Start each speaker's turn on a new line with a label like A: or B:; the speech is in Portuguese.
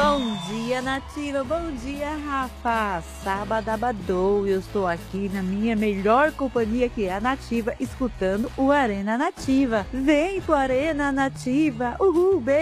A: Bom dia, Nativa. Bom dia, Rafa. Sabadabadou. Eu estou aqui na minha melhor companhia, que é a Nativa, escutando o Arena Nativa. Vem pro Arena Nativa. Uhul, beijo.